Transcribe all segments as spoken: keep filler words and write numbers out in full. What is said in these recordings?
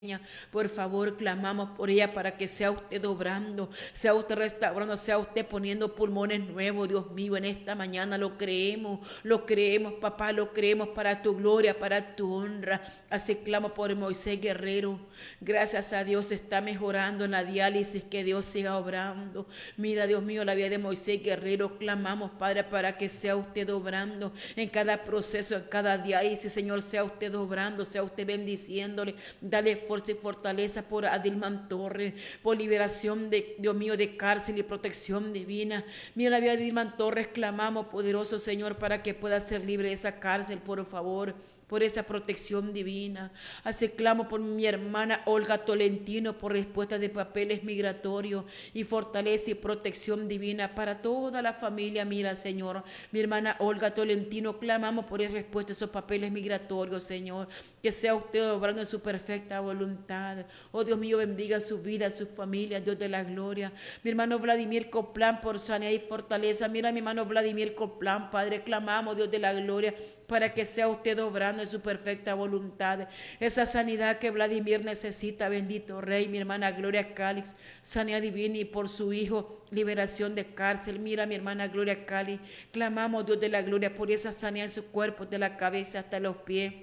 Por favor, clamamos por ella para que sea usted obrando, sea usted restaurando, sea usted poniendo pulmones nuevos, Dios mío, en esta mañana lo creemos, lo creemos, papá, lo creemos para tu gloria, para tu honra. Así clamo por Moisés Guerrero. Gracias a Dios está mejorando en la diálisis, que Dios siga obrando. Mira, Dios mío, la vida de Moisés Guerrero, clamamos, Padre, para que sea usted obrando en cada proceso, en cada diálisis, Señor, sea usted obrando, sea usted bendiciéndole, dale fuerza y fortaleza por Adilman Torres, por liberación de, Dios mío, de cárcel y protección divina. Mira la vida de Adilman Torres, clamamos, poderoso Señor, para que pueda ser libre de esa cárcel, por favor, por esa protección divina. Así clamo por mi hermana Olga Tolentino, por respuesta de papeles migratorios y fortaleza y protección divina para toda la familia. Mira, Señor, mi hermana Olga Tolentino, clamamos por respuesta de esos papeles migratorios, Señor, que sea usted obrando en su perfecta voluntad. Oh Dios mío, bendiga su vida, su familia, Dios de la gloria. Mi hermano Vladimir Coplán, por sanidad y fortaleza. Mira, mi hermano Vladimir Coplán, Padre, clamamos, Dios de la gloria, para que sea usted obrando en su perfecta voluntad. Esa sanidad que Vladimir necesita, bendito Rey. Mi hermana Gloria Calix, sanidad divina, y por su hijo, liberación de cárcel. Mira, mi hermana Gloria Calix, clamamos, Dios de la gloria, por esa sanidad en su cuerpo, de la cabeza hasta los pies,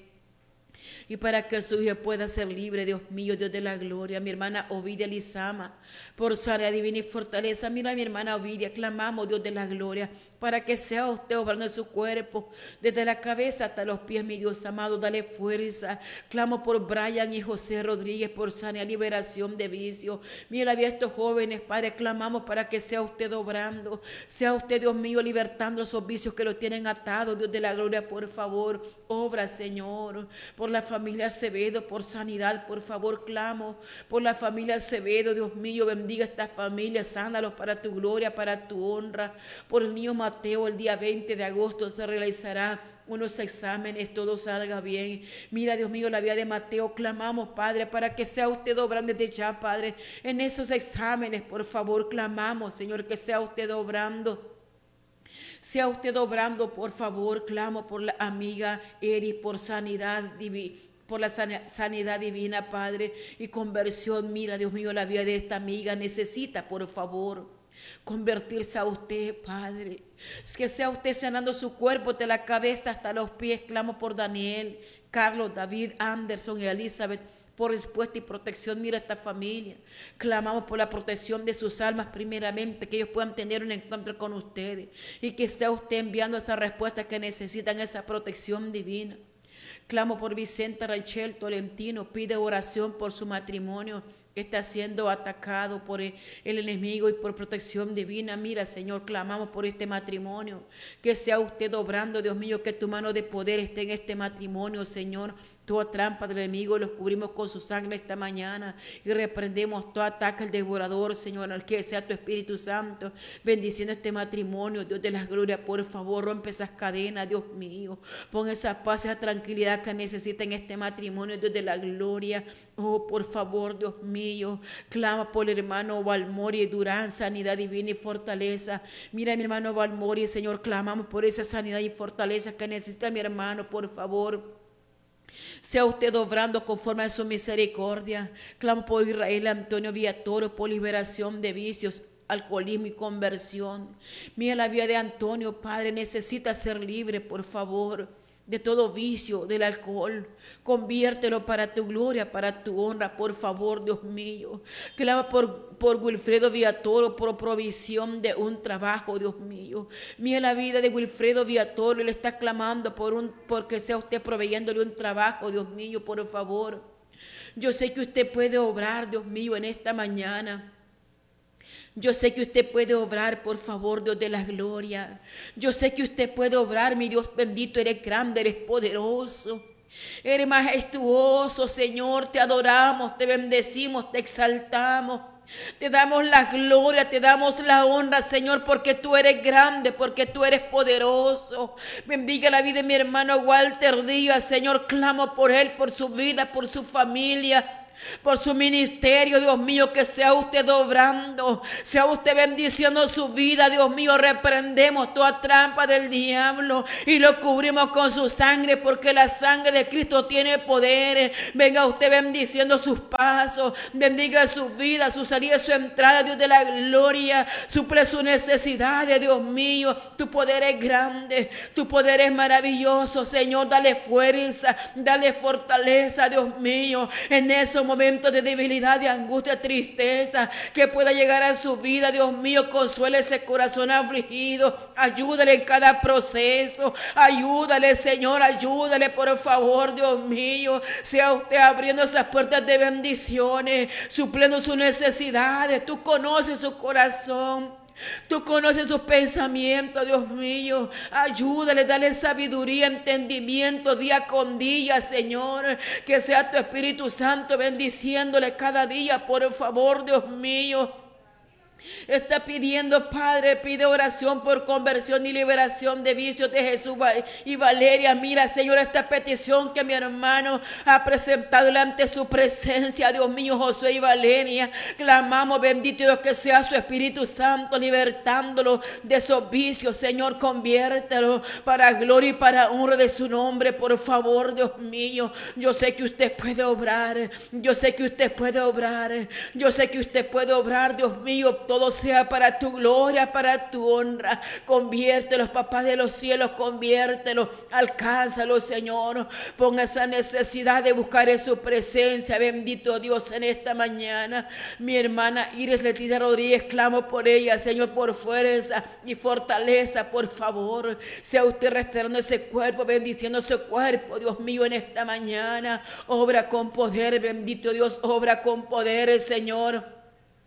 y para que su hijo pueda ser libre, Dios mío, Dios de la gloria. Mi hermana Ovidia Lizama, por sanidad divina y fortaleza. Mira, mi hermana Ovidia, clamamos, Dios de la gloria, para que sea usted obrando en su cuerpo, desde la cabeza hasta los pies, mi Dios amado, dale fuerza. Clamo por Brian y José Rodríguez, por sanidad, liberación de vicio. Mira la vida de estos jóvenes, Padre, clamamos para que sea usted obrando, sea usted, Dios mío, libertando esos vicios que los tienen atados, Dios de la gloria, por favor, obra, Señor, por la familia Acevedo, por sanidad, por favor, clamo, por la familia Acevedo, Dios mío, bendiga esta familia, sánalos para tu gloria, para tu honra. Por el niño Mateo, el día veinte de agosto se realizará unos exámenes, todo salga bien. Mira, Dios mío, la vida de Mateo, clamamos, Padre, para que sea usted obrando desde ya, Padre, en esos exámenes, por favor, clamamos, Señor, que sea usted obrando. Sea usted obrando, por favor, clamo por la amiga Eri, por sanidad divina, por la sanidad divina, Padre, y conversión. Mira, Dios mío, la vida de esta amiga necesita, por favor, convertirse a usted, Padre. Que sea usted sanando su cuerpo de la cabeza hasta los pies. Clamo por Daniel, Carlos, David, Anderson y Elizabeth, por respuesta y protección. Mira esta familia, clamamos por la protección de sus almas primeramente, que ellos puedan tener un encuentro con ustedes y que sea usted enviando esa respuesta que necesitan, esa protección divina. Clamo por Vicente Rachel Tolentino, pide oración por su matrimonio que está siendo atacado por el, el enemigo, y por protección divina. Mira, Señor, clamamos por este matrimonio, que sea usted obrando, Dios mío, que tu mano de poder esté en este matrimonio, Señor. Toda trampa del enemigo los cubrimos con su sangre esta mañana y reprendemos todo ataque al devorador, Señor, al que sea tu Espíritu Santo bendiciendo este matrimonio. Dios de las glorias, por favor, rompe esas cadenas, Dios mío, pon esa paz, esa tranquilidad que necesita en este matrimonio, Dios de la gloria. Oh, por favor, Dios mío, clama por el hermano Valmori Durán, sanidad divina y fortaleza. Mira, mi hermano Valmori, Señor, clamamos por esa sanidad y fortaleza que necesita mi hermano, por favor. Sea usted obrando conforme a su misericordia. Clamo por Israel Antonio Villatoro, por liberación de vicios, alcoholismo y conversión. Mira la vida de Antonio, Padre, necesita ser libre, por favor, de todo vicio del alcohol. Conviértelo para tu gloria, para tu honra, por favor, Dios mío. Clama por, por Wilfredo Villatoro, por provisión de un trabajo, Dios mío. Mira la vida de Wilfredo Villatoro, él está clamando por un, porque sea usted proveyéndole un trabajo, Dios mío, por favor. Yo sé que usted puede obrar, Dios mío, en esta mañana. Yo sé que usted puede obrar, por favor, Dios de la gloria. Yo sé que usted puede obrar, mi Dios bendito, eres grande, eres poderoso. Eres majestuoso, Señor, te adoramos, te bendecimos, te exaltamos. Te damos la gloria, te damos la honra, Señor, porque tú eres grande, porque tú eres poderoso. Bendiga la vida de mi hermano Walter Díaz, Señor, clamo por él, por su vida, por su familia. por su ministerio, Dios mío, que sea usted obrando, sea usted bendiciendo su vida, Dios mío. Reprendemos toda trampa del diablo y lo cubrimos con su sangre, porque la sangre de Cristo tiene poder. Venga usted bendiciendo sus pasos, bendiga su vida, su salida, su entrada, Dios de la gloria. Suple su necesidad, Dios mío. Tu poder es grande, tu poder es maravilloso, Señor. Dale fuerza, dale fortaleza, Dios mío, en esos momentos de debilidad, de angustia, tristeza, que pueda llegar a su vida, Dios mío. Consuele ese corazón afligido, ayúdale en cada proceso, ayúdale, Señor, ayúdale, por favor, Dios mío. Sea usted abriendo esas puertas de bendiciones, supliendo sus necesidades. Tú conoces su corazón, tú conoces sus pensamientos, Dios mío. Ayúdale, dale sabiduría, entendimiento día con día, Señor. Que sea tu Espíritu Santo bendiciéndole cada día, por favor, Dios mío. Está pidiendo, Padre, pide oración por conversión y liberación de vicios de Jesús y Valeria. Mira, Señor, esta petición que mi hermano ha presentado delante su presencia, Dios mío, Josué y Valeria. Clamamos, bendito Dios, que sea su Espíritu Santo libertándolo de esos vicios, Señor. Conviértelo para gloria y para honra de su nombre, por favor, Dios mío. Yo sé que usted puede obrar, yo sé que usted puede obrar, yo sé que usted puede obrar, Dios mío. Todo sea para tu gloria, para tu honra. Conviértelos, papá de los cielos, conviértelos. Alcánzalos, Señor. Ponga esa necesidad de buscar en su presencia. Bendito Dios, en esta mañana. Mi hermana Iris Leticia Rodríguez, clamo por ella, Señor, por fuerza y fortaleza, por favor. Sea usted restaurando ese cuerpo, bendiciendo ese cuerpo, Dios mío, en esta mañana. Obra con poder, bendito Dios, obra con poder, Señor.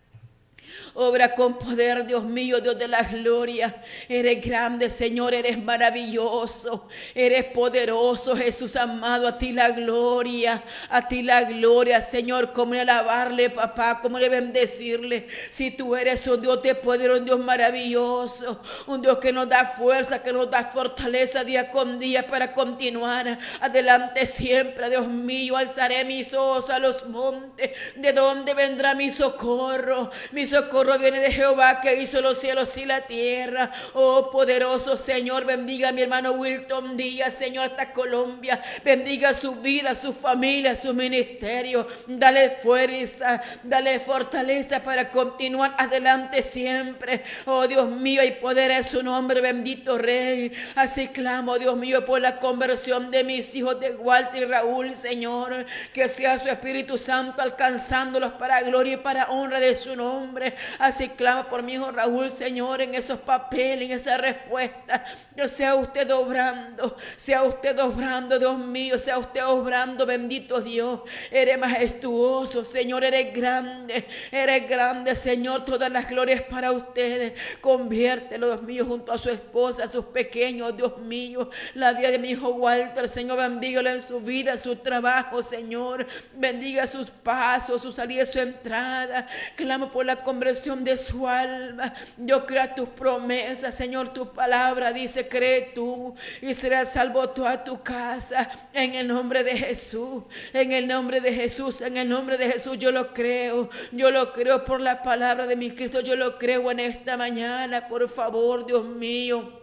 Obra con poder, Dios mío, Dios de la gloria. Eres grande, Señor, eres maravilloso, eres poderoso, Jesús amado. A ti la gloria, a ti la gloria, Señor. Cómo le alabarle, papá, cómo le bendecirle. Si tú eres un Dios de poder, un Dios maravilloso, un Dios que nos da fuerza, que nos da fortaleza día con día para continuar adelante siempre, Dios mío. Alzaré mis ojos a los montes, ¿de dónde vendrá mi socorro? Mi socorro viene de Jehová, que hizo los cielos y la tierra. Oh poderoso Señor, bendiga a mi hermano Wilton Díaz, Señor, hasta Colombia. Bendiga su vida, su familia, su ministerio. Dale fuerza, dale fortaleza para continuar adelante siempre. Oh Dios mío, y poder es su nombre, bendito Rey. Así clamo, Dios mío, por la conversión de mis hijos de Walter y Raúl, Señor. Que sea su Espíritu Santo alcanzándolos para gloria y para honra de su nombre. Así clama por mi hijo Raúl, Señor, en esos papeles, en esa respuesta. Que sea usted obrando, sea usted obrando, Dios mío, sea usted obrando, bendito Dios. Eres majestuoso, Señor, eres grande, eres grande, Señor. Todas las glorias para ustedes. Conviértelo, Dios mío, junto a su esposa, a sus pequeños, Dios mío. La vida de mi hijo Walter, Señor, bendígalo en su vida, su trabajo, Señor. Bendiga sus pasos, su salida, su entrada. Clamo por la conversión de su alma. Yo creo tus promesas, Señor. Tu palabra dice: cree tú y serás salvo toda tu casa, en el nombre de Jesús, en el nombre de Jesús, en el nombre de Jesús. Yo lo creo, yo lo creo por la palabra de mi Cristo. Yo lo creo en esta mañana, por favor, Dios mío.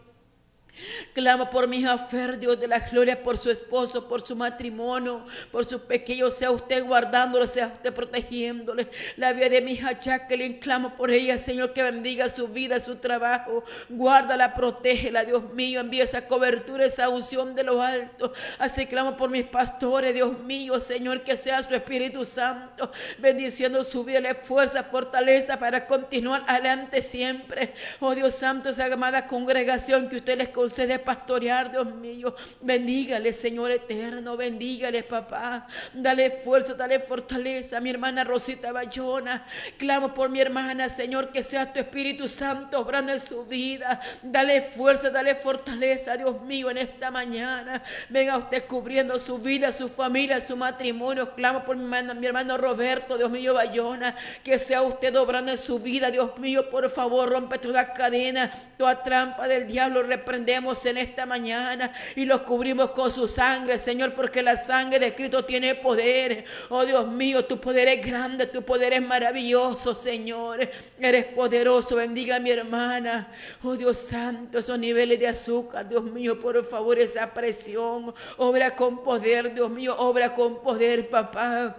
Clamo por mi hija Fer, Dios de la gloria, por su esposo, por su matrimonio, por sus pequeños. Sea usted guardándolo, sea usted protegiéndole. La vida de mi hija Jacqueline, clamo por ella, Señor, que bendiga su vida, su trabajo. Guárdala, protégela, Dios mío. Envía esa cobertura, esa unción de lo alto. Así clamo por mis pastores, Dios mío, Señor, que sea su Espíritu Santo bendiciendo su vida, le fuerza, fortaleza para continuar adelante siempre. Oh Dios Santo, esa amada congregación que usted les concede de pastorear, Dios mío, bendígale, Señor eterno, bendígale, papá. Dale fuerza, dale fortaleza a mi hermana Rosita Bayona. Clamo por mi hermana, Señor, que sea tu Espíritu Santo obrando en su vida. Dale fuerza, dale fortaleza, Dios mío, en esta mañana. Venga usted cubriendo su vida, su familia, su matrimonio. Clamo por mi hermano, mi hermano Roberto, Dios mío, Bayona, que sea usted obrando en su vida, Dios mío. Por favor, rompe toda cadena, toda trampa del diablo. Reprendemos reprendemos en esta mañana y los cubrimos con su sangre, Señor, porque la sangre de Cristo tiene poder. Oh Dios mío, tu poder es grande, tu poder es maravilloso, Señor. Eres poderoso, bendiga a mi hermana. Oh Dios santo, esos niveles de azúcar, Dios mío, por favor, esa presión, obra con poder, Dios mío, obra con poder, papá.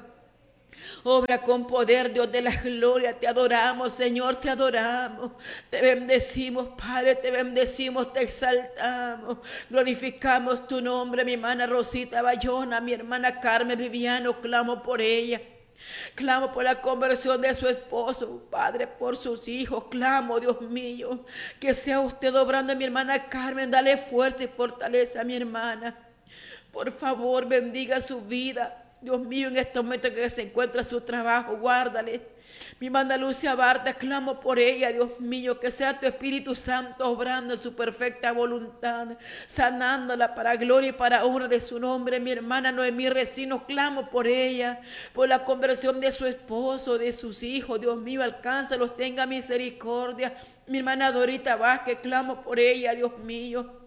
Obra con poder, Dios de la gloria. Te adoramos, Señor, te adoramos. Te bendecimos, Padre, te bendecimos, te exaltamos. Glorificamos tu nombre, mi hermana Rosita Bayona, mi hermana Carmen Viviano. Clamo por ella. Clamo por la conversión de su esposo, Padre, por sus hijos. Clamo, Dios mío, que sea usted obrando, mi hermana Carmen. Dale fuerza y fortaleza a mi hermana. Por favor, bendiga su vida. Dios mío, en estos momentos que se encuentra su trabajo, guárdale. Mi hermana Lucia Barta, clamo por ella, Dios mío, que sea tu Espíritu Santo obrando en su perfecta voluntad, sanándola para gloria y para honra de su nombre. Mi hermana Noemí Recino, clamo por ella, por la conversión de su esposo, de sus hijos. Dios mío, alcánzalos, tenga misericordia. Mi hermana Dorita Vázquez, clamo por ella, Dios mío.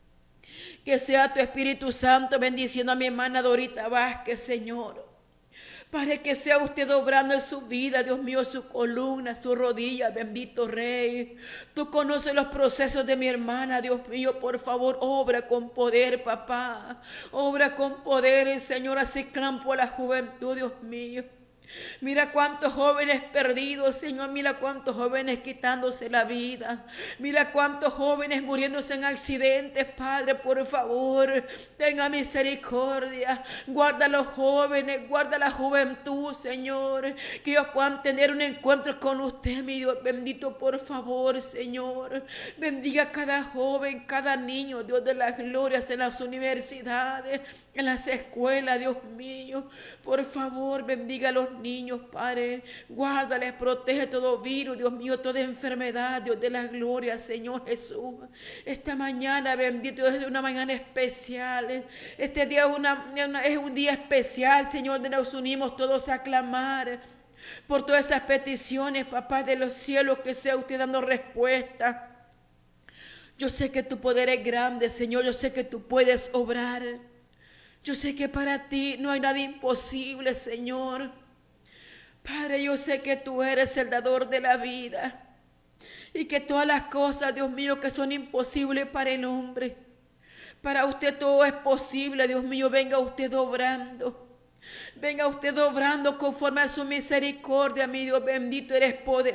Que sea tu Espíritu Santo bendiciendo a mi hermana Dorita Vázquez, Señor. Para que sea usted obrando en su vida, Dios mío, su columna, su rodilla, bendito Rey. Tú conoces los procesos de mi hermana, Dios mío, por favor, obra con poder, papá. Obra con poder, Señor, así clamo a la juventud, Dios mío. Mira cuántos jóvenes perdidos, Señor, mira cuántos jóvenes quitándose la vida, mira cuántos jóvenes muriéndose en accidentes, Padre, por favor, tenga misericordia, guarda a los jóvenes, guarda a la juventud, Señor, que ellos puedan tener un encuentro con usted, mi Dios bendito, por favor, Señor, bendiga a cada joven, cada niño, Dios de las glorias, en las universidades, en las escuelas, Dios mío, por favor, bendiga a los niños, Padre, guárdales, protege todo virus, Dios mío, toda enfermedad, Dios de la gloria, Señor Jesús. Esta mañana, bendito, es una mañana especial, este día es, una, una, es un día especial, Señor, donde nos unimos todos a clamar por todas esas peticiones, papá de los cielos, que sea usted dando respuesta. Yo sé que tu poder es grande, Señor, yo sé que tú puedes obrar. Yo sé que para ti no hay nada imposible, Señor. Padre, yo sé que tú eres el dador de la vida y que todas las cosas, Dios mío, que son imposibles para el hombre, para usted todo es posible, Dios mío. Venga usted obrando. Venga usted obrando conforme a su misericordia, mi Dios bendito. Eres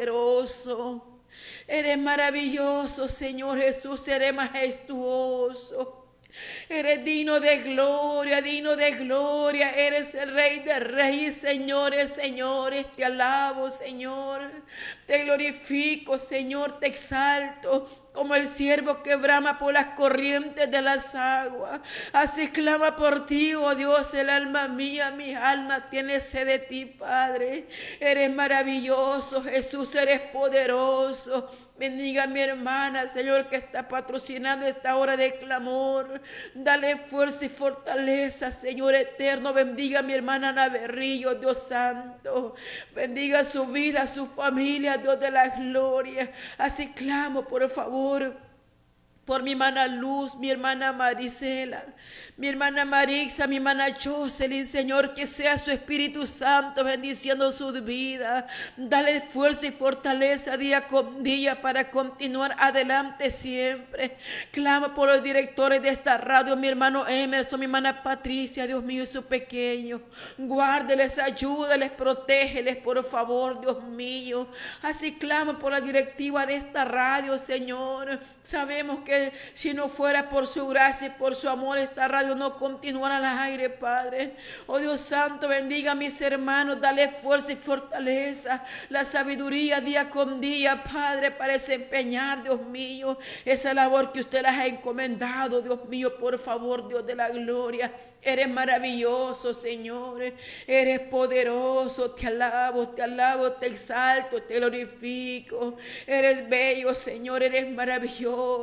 poderoso. Eres maravilloso, Señor Jesús. Eres majestuoso. Eres digno de gloria, digno de gloria. Eres el Rey de Reyes, señores, señores. Te alabo, Señor. Te glorifico, Señor. Te exalto. Como el siervo que brama por las corrientes de las aguas, así clama por ti, oh Dios, el alma mía, mi alma tiene sed de ti, Padre. Eres maravilloso, Jesús, eres poderoso. Bendiga a mi hermana, Señor, que está patrocinando esta hora de clamor. Dale fuerza y fortaleza, Señor eterno. Bendiga a mi hermana Ana Berrillo, Dios santo. Bendiga su vida, su familia, Dios de la gloria. Así clamo, por favor, por mi hermana Luz, mi hermana Marisela, mi hermana Marixa, mi hermana Jocelyn, Señor, que sea su Espíritu Santo bendiciendo sus vidas. Dale fuerza y fortaleza día con día para continuar adelante siempre. Clamo por los directores de esta radio, mi hermano Emerson, mi hermana Patricia, Dios mío, y su pequeño. Guárdeles, ayúdales, protégeles, por favor, Dios mío. Así clamo por la directiva de esta radio, Señor. Sabemos que si no fuera por su gracia y por su amor, esta radio no continuará al aire, Padre. Oh Dios santo, bendiga a mis hermanos, dale fuerza y fortaleza, la sabiduría día con día, Padre, para desempeñar, Dios mío, esa labor que usted les ha encomendado, Dios mío, por favor, Dios de la gloria. Eres maravilloso, Señor, eres poderoso, te alabo, te alabo, te exalto, te glorifico. Eres bello, Señor, eres maravilloso.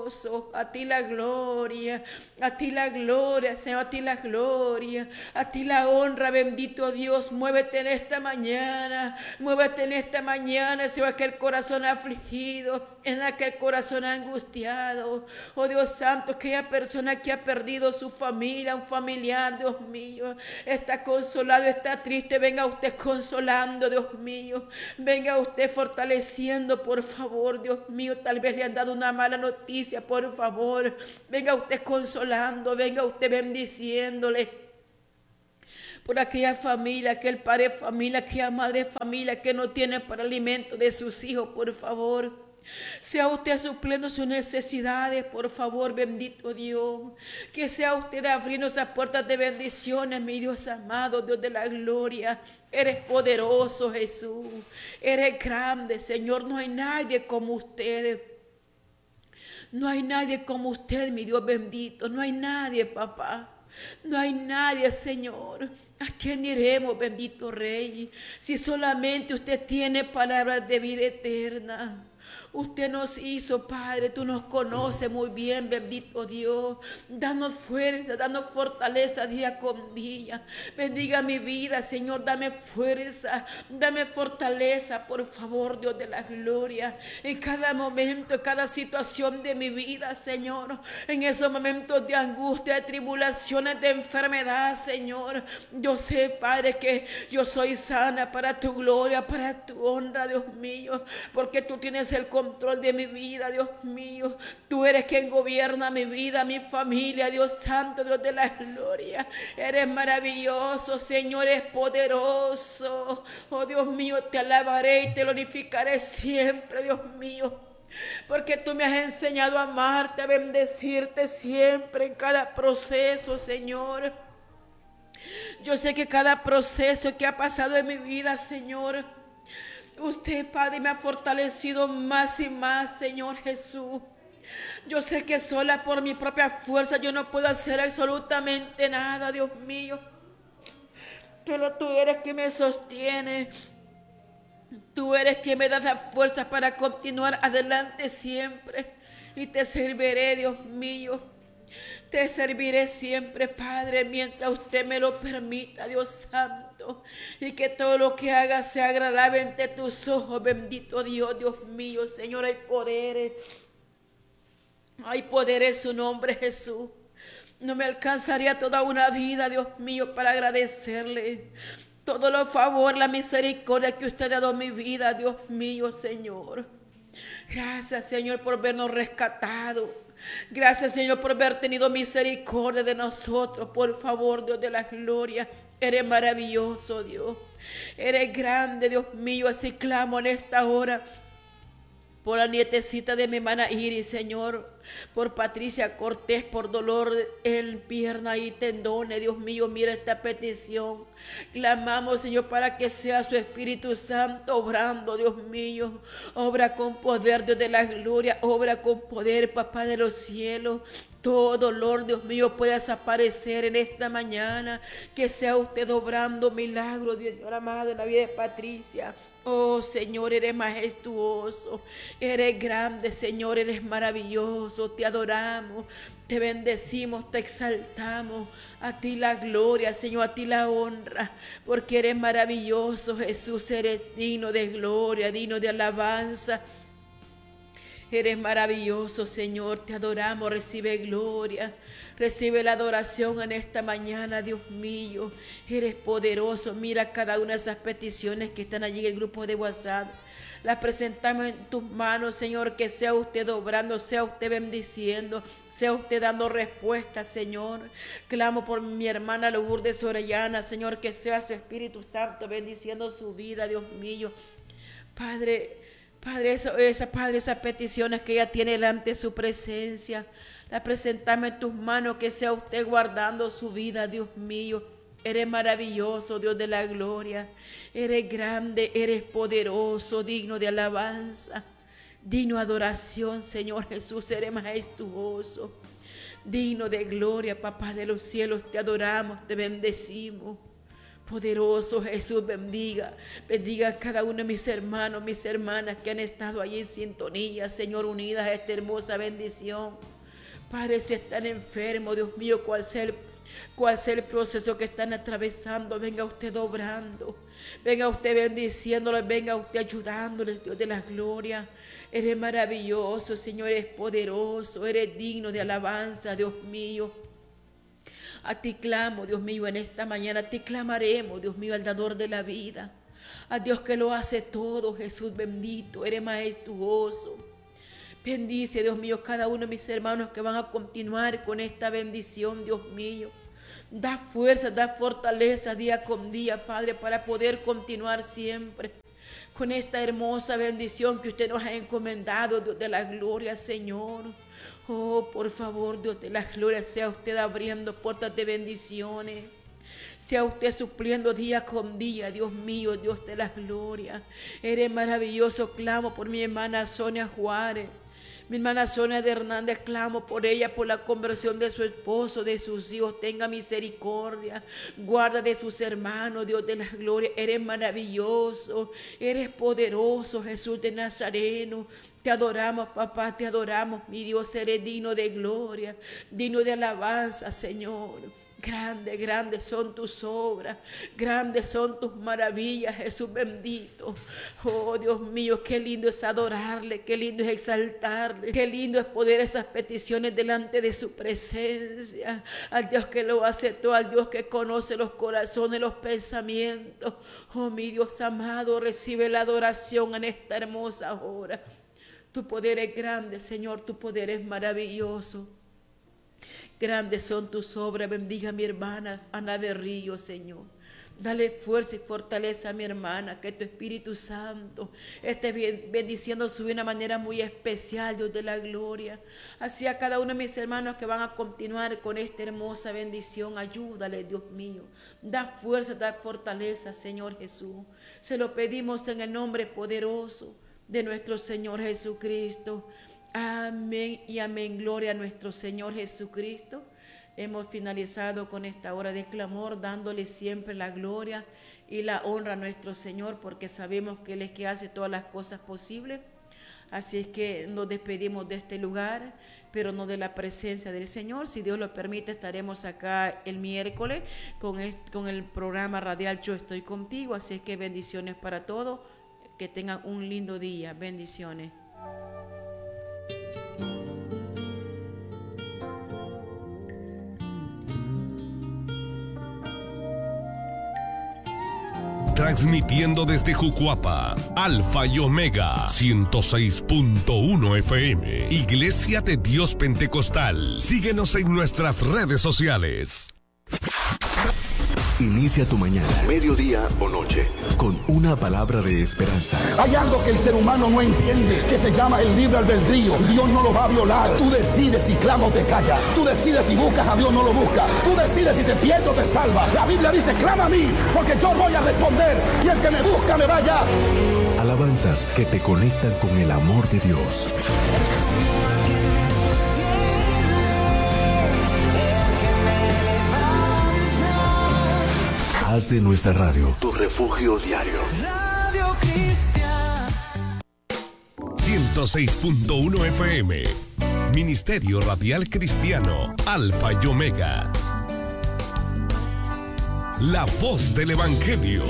poderoso. A ti la gloria, a ti la gloria, Señor, a ti la gloria, a ti la honra, bendito Dios. Muévete en esta mañana, muévete en esta mañana, Señor, aquel corazón afligido, en aquel corazón angustiado. Oh Dios santo, aquella persona que ha perdido su familia, un familiar, Dios mío, está consolado, está triste, venga usted consolando, Dios mío, venga usted fortaleciendo, por favor, Dios mío. Tal vez le han dado una mala noticia, por favor, venga usted consolando, venga usted bendiciéndole por aquella familia, aquel padre de familia, aquella madre de familia que no tiene para alimento de sus hijos, por favor. Sea usted supliendo sus necesidades, por favor, bendito Dios. Que sea usted abriendo esas puertas de bendiciones, mi Dios amado, Dios de la gloria. Eres poderoso, Jesús. Eres grande, Señor. No hay nadie como usted. No hay nadie como usted, mi Dios bendito. No hay nadie, papá. No hay nadie, Señor. ¿A quién iremos, bendito Rey? Si solamente usted tiene palabras de vida eterna. Usted nos hizo, Padre, tú nos conoces muy bien, bendito Dios. Danos fuerza, danos fortaleza día con día. Bendiga mi vida, Señor, dame fuerza, dame fortaleza, por favor, Dios de la gloria. En cada momento, en cada situación de mi vida, Señor, en esos momentos de angustia, de tribulaciones, de enfermedad, Señor, yo sé, Padre, que yo soy sana para tu gloria, para tu honra, Dios mío, porque tú tienes el control de mi vida, Dios mío. Tú eres quien gobierna mi vida, mi familia, Dios santo, Dios de la gloria. Eres maravilloso, Señor, eres poderoso. Oh Dios mío, te alabaré y te glorificaré siempre, Dios mío, porque tú me has enseñado a amarte, a bendecirte siempre en cada proceso, Señor. Yo sé que cada proceso que ha pasado en mi vida, Señor, usted, Padre, me ha fortalecido más y más, Señor Jesús. Yo sé que sola por mi propia fuerza yo no puedo hacer absolutamente nada, Dios mío. Pero tú eres quien me sostiene. Tú eres quien me da la fuerza para continuar adelante siempre. Y te serviré, Dios mío. Te serviré siempre, Padre, mientras usted me lo permita, Dios santo. Y que todo lo que haga sea agradable ante tus ojos, bendito Dios, Dios mío. Señor, hay poderes. Hay poder en su nombre, Jesús. No me alcanzaría toda una vida, Dios mío, para agradecerle todo los favor, la misericordia que usted ha dado a mi vida, Dios mío, Señor. Gracias, Señor, por vernos rescatado. Gracias, Señor, por haber tenido misericordia de nosotros. Por favor, Dios de la gloria, eres maravilloso, Dios. Eres grande, Dios mío. Así clamo en esta hora por la nietecita de mi hermana Iris, Señor, por Patricia Cortés, por dolor en pierna y tendones, Dios mío, mira esta petición. Clamamos, Señor, para que sea su Espíritu Santo obrando, Dios mío. Obra con poder, Dios de la gloria, obra con poder, Papá de los cielos. Todo dolor, Dios mío, puede desaparecer en esta mañana. Que sea usted obrando milagros, Dios amado, en la vida de Patricia. Oh Señor, eres majestuoso, eres grande, Señor, eres maravilloso. Te adoramos, te bendecimos, te exaltamos. A ti la gloria, Señor, a ti la honra, porque eres maravilloso, Jesús. Eres digno de gloria, digno de alabanza. Eres maravilloso, Señor, te adoramos, recibe gloria, recibe la adoración en esta mañana, Dios mío. Eres poderoso, mira cada una de esas peticiones que están allí en el grupo de WhatsApp. Las presentamos en tus manos, Señor, que sea usted obrando, sea usted bendiciendo, sea usted dando respuesta, Señor. Clamo por mi hermana Lourdes Orellana, Señor, que sea su Espíritu Santo bendiciendo su vida, Dios mío. Padre, Padre, eso, esa, Padre, esas peticiones que ella tiene delante de su presencia, las presentamos en tus manos, que sea usted guardando su vida, Dios mío. Eres maravilloso, Dios de la gloria. Eres grande, eres poderoso, digno de alabanza, digno de adoración, Señor Jesús. Eres majestuoso, digno de gloria, Papá de los cielos. Te adoramos, te bendecimos. Poderoso Jesús, bendiga, bendiga a cada uno de mis hermanos, mis hermanas que han estado allí en sintonía, Señor, unidas a esta hermosa bendición. Padre, si están enfermos, Dios mío, cuál sea el cuál sea el proceso que están atravesando, venga usted obrando, venga usted bendiciéndolos, venga usted ayudándoles, Dios de la gloria. Eres maravilloso, Señor, eres poderoso, eres digno de alabanza, Dios mío. A ti clamo, Dios mío, en esta mañana, a ti clamaremos, Dios mío, al dador de la vida, a Dios que lo hace todo, Jesús bendito, eres majestuoso. Bendice, Dios mío, cada uno de mis hermanos que van a continuar con esta bendición, Dios mío. Da fuerza, da fortaleza día con día, Padre, para poder continuar siempre con esta hermosa bendición que usted nos ha encomendado, Dios de la gloria, Señor. Oh, por favor, Dios de la gloria, sea usted abriendo puertas de bendiciones. Sea usted supliendo día con día, Dios mío, Dios de la gloria. Eres maravilloso, clamo por mi hermana Sonia Juárez. Mi hermana Sonia de Hernández, clamo por ella, por la conversión de su esposo, de sus hijos. Tenga misericordia, guarda de sus hermanos, Dios de la gloria. Eres maravilloso, eres poderoso, Jesús de Nazareno. Te adoramos, papá, te adoramos, mi Dios. Eres digno de gloria, digno de alabanza, Señor. Grandes, grandes son tus obras, grandes son tus maravillas, Jesús bendito. Oh, Dios mío, qué lindo es adorarle, qué lindo es exaltarle, qué lindo es poner esas peticiones delante de su presencia. Al Dios que lo hace todo, al Dios que conoce los corazones, los pensamientos. Oh, mi Dios amado, recibe la adoración en esta hermosa hora. Tu poder es grande, Señor, tu poder es maravilloso. Grandes son tus obras. Bendiga a mi hermana Ana Berrillo, Señor. Dale fuerza y fortaleza a mi hermana, que tu Espíritu Santo esté bendiciendo su vida de una manera muy especial, Dios de la gloria. Así a cada uno de mis hermanos que van a continuar con esta hermosa bendición, ayúdale, Dios mío. Da fuerza, da fortaleza, Señor Jesús. Se lo pedimos en el nombre poderoso de nuestro Señor Jesucristo. Amén y amén. Gloria a nuestro Señor Jesucristo. Hemos finalizado con esta hora de clamor, dándole siempre la gloria y la honra a nuestro Señor, porque sabemos que Él es que hace todas las cosas posibles. Así es que nos despedimos de este lugar, pero no de la presencia del Señor. Si Dios lo permite, estaremos acá el miércoles con, este, con el programa radial Yo Estoy Contigo. Así es que bendiciones para todos. Que tengan un lindo día. Bendiciones. Transmitiendo desde Jucuapa, Alfa y Omega, ciento seis punto uno F M, Iglesia de Dios Pentecostal. Síguenos en nuestras redes sociales. Inicia tu mañana, mediodía o noche, con una palabra de esperanza. Hay algo que el ser humano no entiende, que se llama el libre albedrío. Dios no lo va a violar. Tú decides si clama o te calla. Tú decides si buscas a Dios o no lo buscas. Tú decides si te pierdes o te salva. La Biblia dice, clama a mí, porque yo voy a responder. Y el que me busca me vaya. Alabanzas que te conectan con el amor de Dios. Haz de nuestra radio tu refugio diario. Radio Cristiana. ciento seis punto uno F M. Ministerio Radial Cristiano, Alfa y Omega. La voz del Evangelio.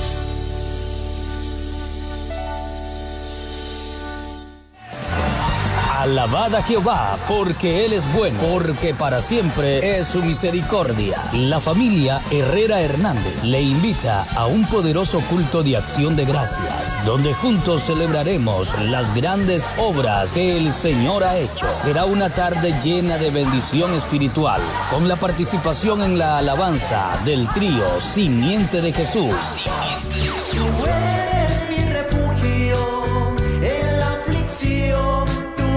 Alabad a Jehová, porque Él es bueno, porque para siempre es su misericordia. La familia Herrera Hernández le invita a un poderoso culto de acción de gracias, donde juntos celebraremos las grandes obras que el Señor ha hecho. Será una tarde llena de bendición espiritual, con la participación en la alabanza del trío Simiente de Jesús. Simiente de Jesús. Tú eres mi refugio en la aflicción.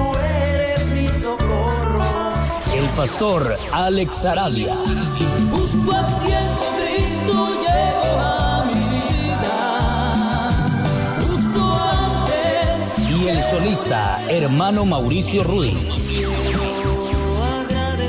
El pastor Alex Arabia. Justo a tiempo Cristo llegó a mi vida. Justo antes. Y el solista hermano Mauricio Ruiz. Quiero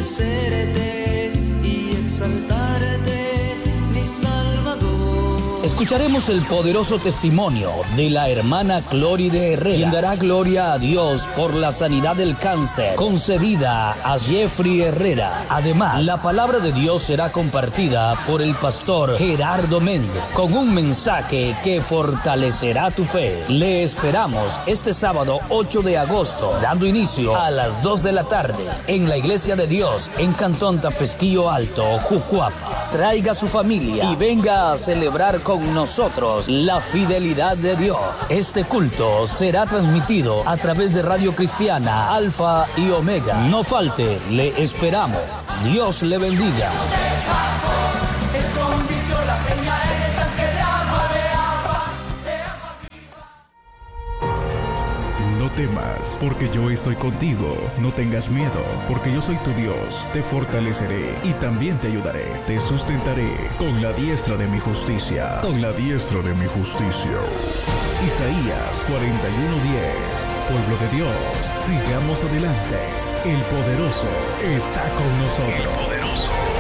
agradecerte y exaltarte, mi Salvador. Escucharemos el poderoso testimonio de la hermana Glory de Herrera, quien dará gloria a Dios por la sanidad del cáncer concedida a Jeffrey Herrera. Además, la palabra de Dios será compartida por el pastor Gerardo Méndez con un mensaje que fortalecerá tu fe. Le esperamos este sábado ocho de agosto, dando inicio a las dos de la tarde en la Iglesia de Dios en Cantón Tapesquillo Alto, Jucuapa. Traiga a su familia y venga a celebrar con nosotros la fidelidad de Dios. Este culto será transmitido a través de Radio Cristiana Alfa y Omega. No falte, le esperamos. Dios le bendiga. No temas, porque yo estoy contigo. No tengas miedo, porque yo soy tu Dios. Te fortaleceré y también te ayudaré. Te sustentaré con la diestra de mi justicia. Con la diestra de mi justicia. Isaías cuarenta y uno diez. Pueblo de Dios, sigamos adelante. El poderoso está con nosotros. El poderoso.